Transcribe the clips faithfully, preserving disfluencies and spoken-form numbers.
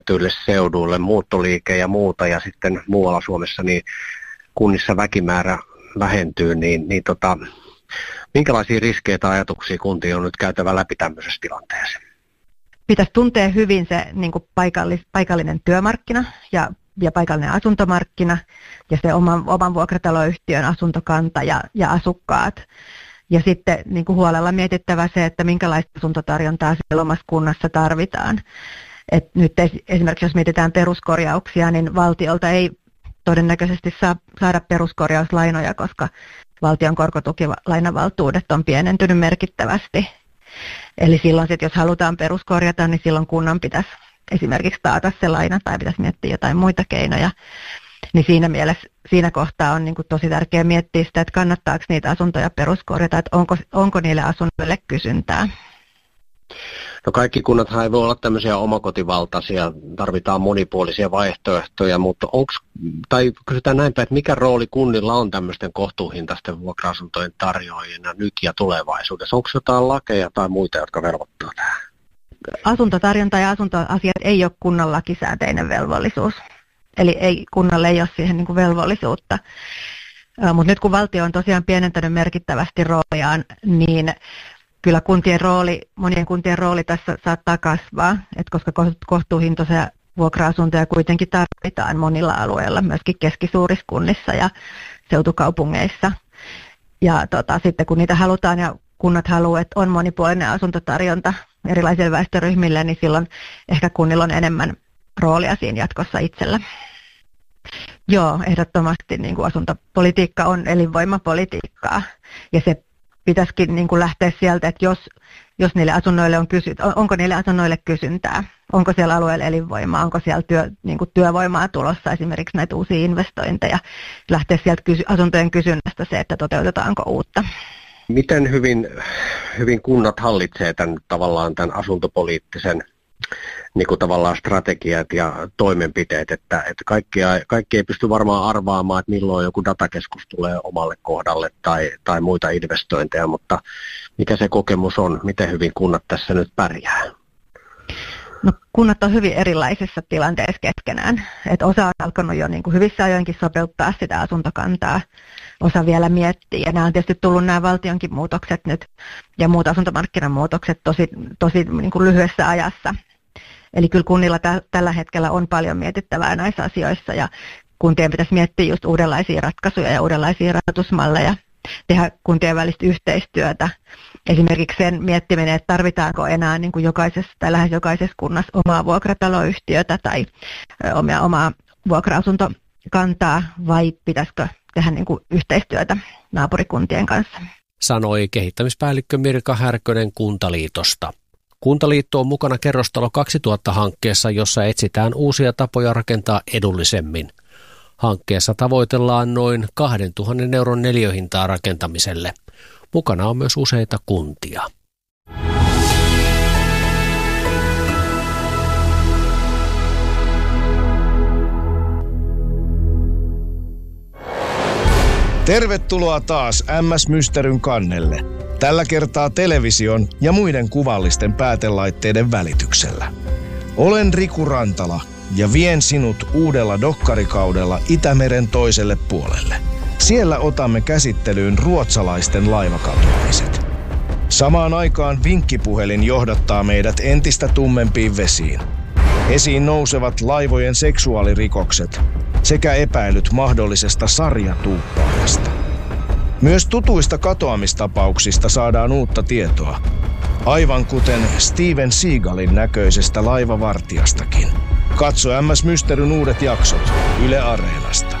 seuduille, muuttoliike ja muuta, ja sitten muualla Suomessa niin kunnissa väkimäärä vähentyy, niin, niin tota, minkälaisia riskejä tai ajatuksia kuntiin on nyt käytävä läpi tämmöisessä tilanteessa? Pitäisi tuntea hyvin se niin kuin paikallis, paikallinen työmarkkina ja, ja paikallinen asuntomarkkina ja se oman, oman vuokrataloyhtiön asuntokanta ja, ja asukkaat. Ja sitten niin kuin huolella mietittävä se, että minkälaista asuntotarjontaa siellä omassa kunnassa tarvitaan. Et nyt esimerkiksi jos mietitään peruskorjauksia, niin valtiolta ei todennäköisesti saa saada peruskorjauslainoja, koska valtion korkotukilainavaltuudet on pienentynyt merkittävästi. Eli silloin sit, jos halutaan peruskorjata, niin silloin kunnan pitäisi esimerkiksi taata se laina tai pitäisi miettiä jotain muita keinoja. Niin siinä mielessä, siinä kohtaa on niin kuin tosi tärkeää miettiä sitä, että kannattaako niitä asuntoja peruskorjata, että onko, onko niille asunnoille kysyntää. No kaikki kunnathan ei voi olla tämmöisiä omakotivaltaisia, tarvitaan monipuolisia vaihtoehtoja, mutta onko, tai kysytään näinpä, että mikä rooli kunnilla on tämmöisten kohtuuhintaisten vuokra-asuntojen tarjoajina nyt ja tulevaisuudessa? Onko jotain lakeja tai muita, jotka velvoittaa tähän? Asuntotarjonta ja asuntoasiat ei ole kunnan lakisääteinen velvollisuus, eli ei, kunnalle ei ole siihen niin kuin velvollisuutta. Mutta nyt kun valtio on tosiaan pienentänyt merkittävästi rooliaan, niin kyllä kuntien rooli, monien kuntien rooli tässä saattaa kasvaa, että koska kohtuuhintaisia vuokra-asuntoja kuitenkin tarvitaan monilla alueilla, myöskin keskisuurissa kunnissa ja seutukaupungeissa. Ja tota, sitten kun niitä halutaan ja kunnat haluaa, että on monipuolinen asuntotarjonta erilaisille väestöryhmille, niin silloin ehkä kunnilla on enemmän roolia siinä jatkossa itsellä. Joo, ehdottomasti niin kuin asuntopolitiikka on elinvoimapolitiikkaa ja se pitäisikin niin kuin lähteä sieltä, että jos, jos niille asunnoille on kysyntää, onko niille asunnoille kysyntää, onko siellä alueella elinvoimaa, onko siellä työ, niin kuin työvoimaa tulossa, esimerkiksi näitä uusia investointeja, lähteä sieltä kysy, asuntojen kysynnästä se, että toteutetaanko uutta. Miten hyvin, hyvin kunnat hallitsee tämän, tavallaan tämän asuntopoliittisen niin kuin tavallaan strategiat ja toimenpiteet, että, että kaikki, kaikki ei pysty varmaan arvaamaan, että milloin joku datakeskus tulee omalle kohdalle tai, tai muita investointeja, mutta mikä se kokemus on, miten hyvin kunnat tässä nyt pärjää? No, kunnat on hyvin erilaisissa tilanteissa keskenään. Et osa on alkanut jo niin kuin hyvissä ajoinkin sopeuttaa sitä asuntokantaa, osa vielä miettii. Ja nämä on tietysti tullut nämä valtionkin muutokset nyt ja muut asuntomarkkinan muutokset tosi, tosi niin kuin lyhyessä ajassa. Eli kyllä kunnilla tä- tällä hetkellä on paljon mietittävää näissä asioissa ja kuntien pitäisi miettiä just uudenlaisia ratkaisuja ja uudenlaisia rahoitusmalleja, tehdä kuntien välistä yhteistyötä. Esimerkiksi sen miettiminen, että tarvitaanko enää niin kuin jokaisessa tai lähes jokaisessa kunnassa omaa vuokrataloyhtiötä tai omaa, omaa vuokra-asuntokantaa vai pitäisikö tehdä niin kuin yhteistyötä naapurikuntien kanssa. Sanoi kehittämispäällikkö Mirka Härkönen Kuntaliitosta. Kuntaliitto on mukana Kerrostalo kaksituhatta-hankkeessa, jossa etsitään uusia tapoja rakentaa edullisemmin. Hankkeessa tavoitellaan noin kahdentuhannen euron neliöhintaa rakentamiselle. Mukana on myös useita kuntia. Tervetuloa taas M S Mysteryn kannelle. Tällä kertaa television ja muiden kuvallisten päätelaitteiden välityksellä. Olen Riku Rantala ja vien sinut uudella dokkarikaudella Itämeren toiselle puolelle. Siellä otamme käsittelyyn ruotsalaisten laivakatoamiset. Samaan aikaan vinkkipuhelin johdattaa meidät entistä tummempiin vesiin. Esiin nousevat laivojen seksuaalirikokset sekä epäilyt mahdollisesta sarjatuuppaajasta. Myös tutuista katoamistapauksista saadaan uutta tietoa, aivan kuten Steven Seagalin näköisestä laivavartijastakin. Katso M S Mysteryn uudet jaksot Yle Areenasta.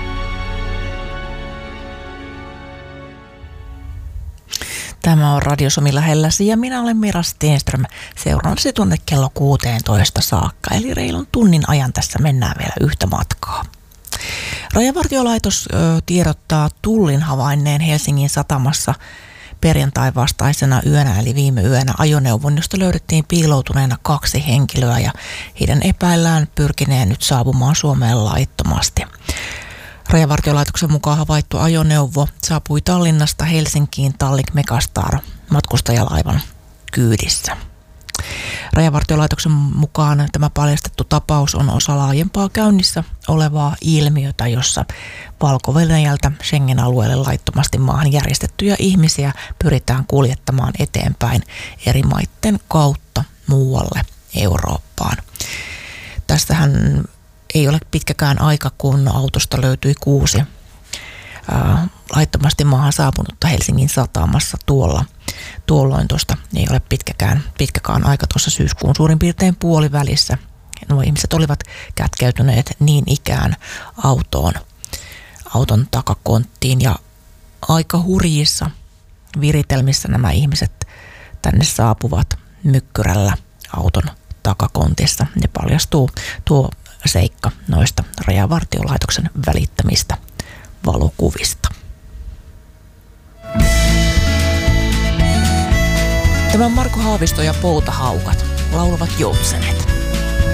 Tämä on Radio Suomi lähelläsi ja minä olen Mira Stenström. Seuraansi tuonne kello kuusitoista saakka, eli reilun tunnin ajan tässä mennään vielä yhtä matkaa. Rajavartiolaitos ö, tiedottaa Tullin havainneen Helsingin satamassa perjantai vastaisena yönä, eli viime yönä ajoneuvon, josta löydettiin piiloutuneena kaksi henkilöä ja heidän epäillään pyrkineen nyt saapumaan Suomeen laittomasti. Rajavartiolaitoksen mukaan havaittu ajoneuvo saapui Tallinnasta Helsinkiin Tallink Megastar matkustajalaivan kyydissä. Rajavartiolaitoksen mukaan tämä paljastettu tapaus on osa laajempaa käynnissä olevaa ilmiötä, jossa Valko-Venäjältä Schengen-alueelle laittomasti maahan järjestettyjä ihmisiä pyritään kuljettamaan eteenpäin eri maiden kautta muualle Eurooppaan. Tästähän ei ole pitkäkään aika, kun autosta löytyi kuusi ää, laittomasti maahan saapunutta Helsingin satamassa tuolla. Tuolloin tuosta ei ole pitkäkään, pitkäkään aika tuossa syyskuun suurin piirtein puolivälissä. Nuo ihmiset olivat kätkeytyneet niin ikään autoon, auton takakonttiin ja aika hurjissa viritelmissä nämä ihmiset tänne saapuvat mykkyrällä auton takakontissa. Ne paljastuu tuo seikka noista Rajavartiolaitoksen välittämistä valokuvista. Tämä on Marko Haavisto ja Poutahaukat, laulavat joutsenet.